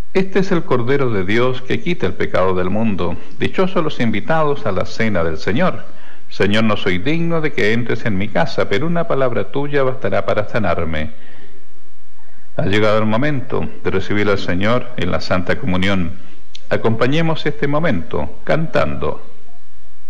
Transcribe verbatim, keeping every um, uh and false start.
Este es el Cordero de Dios que quita el pecado del mundo. Dichosos los invitados a la cena del Señor. Señor, no soy digno de que entres en mi casa, pero una palabra tuya bastará para sanarme. Ha llegado el momento de recibir al Señor en la Santa Comunión. Acompañemos este momento cantando.